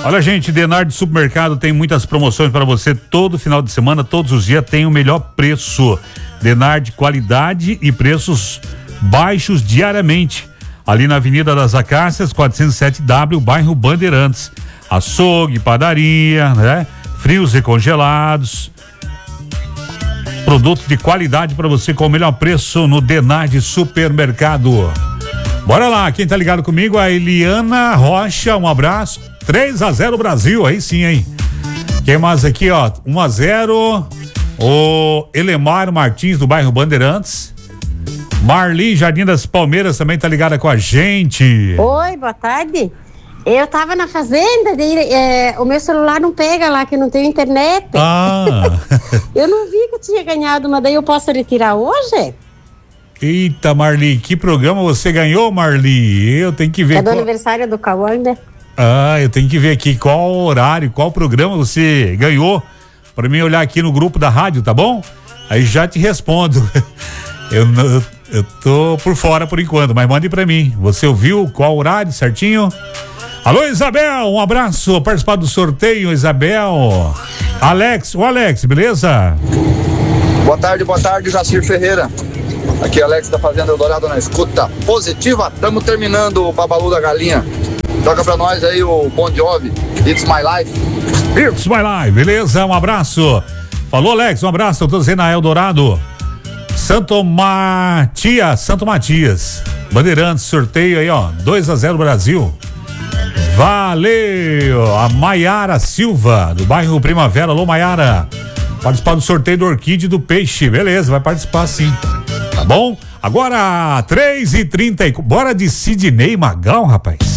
Olha, gente, Denardi Supermercado tem muitas promoções para você todo final de semana, todos os dias tem o melhor preço. Denardi, qualidade e preços baixos diariamente. Ali na Avenida das Acácias, 407W, bairro Bandeirantes. Açougue, padaria, né? Frios e congelados. Produtos de qualidade para você com o melhor preço no Denardi Supermercado. Bora lá, quem tá ligado comigo, a Eliana Rocha, um abraço. 3-0 Brasil, aí sim, hein? Quem mais aqui, ó? 1-0. O Elemar Martins, do bairro Bandeirantes. Marli, Jardim das Palmeiras, também tá ligada com a gente. Oi, boa tarde. Eu tava na fazenda, o meu celular não pega lá, que não tem internet. Eu não vi que eu tinha ganhado, mas daí eu posso retirar hoje? Eita, Marli, que programa você ganhou, Marli? Eu tenho que ver. É do aniversário do Cauã, né? Eu tenho que ver aqui qual horário, qual programa você ganhou, para mim olhar aqui no grupo da rádio, tá bom? Aí já te respondo. Eu tô por fora por enquanto, mas mande para mim. Você ouviu qual horário certinho? Alô, Isabel, um abraço, participar do sorteio, Isabel. Alex, beleza? Boa tarde, Jacir Ferreira. Aqui é Alex da Fazenda Eldorado na escuta positiva. Estamos terminando o Babalu da Galinha. Toca pra nós aí o Bon Jovi, It's My Life. It's My Life, beleza, um abraço. Falou, Alex, um abraço, eu tô dizendo a Eldorado. Santo Matias, Bandeirantes, sorteio aí, ó, 2-0 Brasil. Valeu! A Maiara Silva, do bairro Primavera. Alô, Maiara. Participar do sorteio do Orquídea do Peixe. Beleza, vai participar sim. Tá bom? Agora, 3h30. Bora de Sidney Magal, rapaz.